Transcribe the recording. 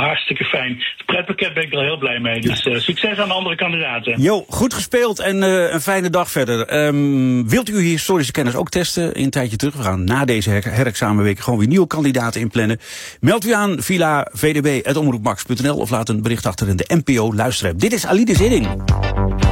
hartstikke fijn. Het pretpakket ben ik er heel blij mee. Dus succes aan de andere kandidaten. Jo, goed gespeeld en een fijne dag verder. Wilt u historische kennis ook testen? Een tijdje terug. We gaan na deze herexamenweek gewoon weer nieuwe kandidaten inplannen. Meld u aan via vdb@omroepmax.nl of laat een bericht achter in de NPO luisterapp. Dit is Ali de Ziding.